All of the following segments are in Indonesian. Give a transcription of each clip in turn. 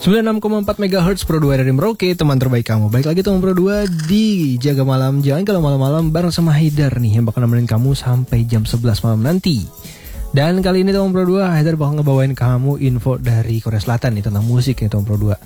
96,4 MHz Pro 2 dari Merauke, teman terbaik kamu. Baik lagi teman Pro 2 di Jaga Malam. Jangan kalau malam-malam bareng sama Haidar nih, yang bakal nemenin kamu sampai jam 11 malam nanti. Dan kali ini teman Pro 2, Haidar bakal ngebawain kamu info dari Korea Selatan nih tentang musik nih teman Pro 2.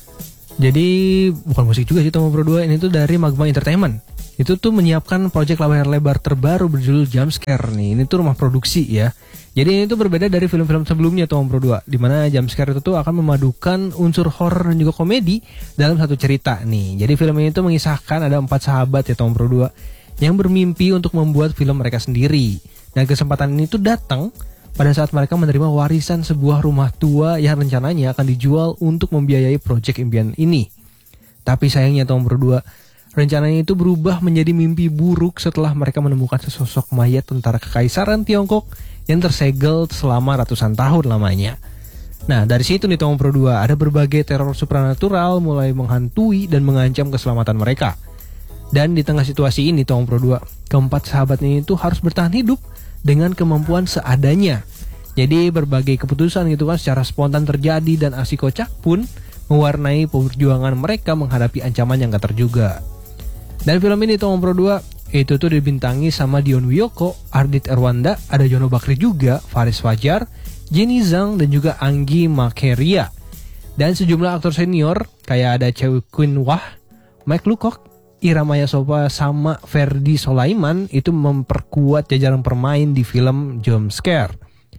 Jadi bukan musik juga sih teman Pro 2, ini tuh dari Magma Entertainment. Itu tuh menyiapkan proyek layar lebar terbaru berjudul Jumpscare nih. Ini tuh rumah produksi ya. Jadi ini tuh berbeda dari film-film sebelumnya Tom Pro 2, di mana Jumpscare itu tuh akan memadukan unsur horor dan juga komedi dalam satu cerita nih. Jadi film ini tuh mengisahkan ada 4 sahabat ya Tom Pro 2 yang bermimpi untuk membuat film mereka sendiri. Dan kesempatan ini tuh datang pada saat mereka menerima warisan sebuah rumah tua yang rencananya akan dijual untuk membiayai proyek impian ini. Tapi sayangnya Tom Pro 2, rencananya itu berubah menjadi mimpi buruk setelah mereka menemukan sesosok mayat tentara kekaisaran Tiongkok yang tersegel selama ratusan tahun lamanya. Nah, dari situ nih Tom Pro 2, ada berbagai teror supranatural mulai menghantui dan mengancam keselamatan mereka. Dan di tengah situasi ini Tom Pro 2, keempat sahabat ini tuh harus bertahan hidup dengan kemampuan seadanya. Jadi berbagai keputusan gitu kan secara spontan terjadi, dan aksi kocak pun mewarnai perjuangan mereka menghadapi ancaman yang gak terduga. Dan film ini Tom Pro 2 itu tuh dibintangi sama Dion Wiyoko, Ardit Erwanda, ada Jono Bakri juga, Faris Fajar, Jenny Zhang, dan juga Anggi Makeria. Dan sejumlah aktor senior kayak ada Choi Kwin Wah, Mike Lukok, Ira Maya Sopa, sama Ferdi Solaiman itu memperkuat jajaran pemain di film Jumpscare.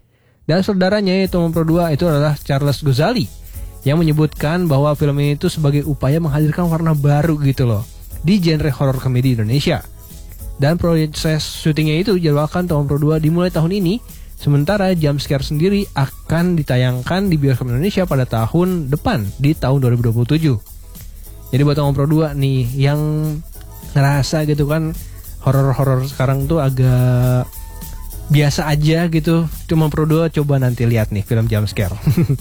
Dan saudaranya Tom Pro 2 itu adalah Charles Ghazali, yang menyebutkan bahwa film ini itu sebagai upaya menghadirkan warna baru gitu loh di genre horror komedi Indonesia. Dan proses syutingnya itu dijadwalkan Tom Pro 2 dimulai tahun ini, sementara Jumpscare sendiri akan ditayangkan di bioskop Indonesia pada tahun depan, di tahun 2027. Jadi buat Tom Pro 2 nih yang ngerasa gitu kan horor-horor sekarang tuh agak biasa aja gitu, cuma Pro 2 coba nanti lihat nih film Jumpscare.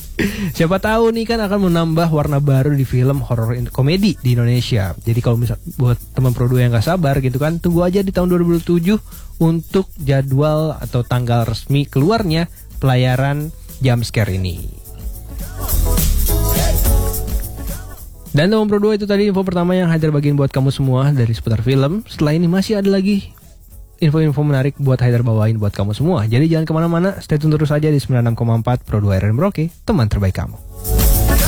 Siapa tahu nih kan akan menambah warna baru di film horor komedi di Indonesia. Jadi kalau misal buat teman Pro 2 yang gak sabar gitu kan, tunggu aja di tahun 2007 untuk jadwal atau tanggal resmi keluarnya pelayaran Jumpscare ini. Dan teman Pro 2 itu tadi info pertama yang Haidar bagiin buat kamu semua dari seputar film. Setelah ini masih ada lagi info-info menarik buat Haidar bawain buat kamu semua. Jadi jangan kemana-mana, stay tune terus aja di 96,4 Pro 2 RRI Merauke, teman terbaik kamu.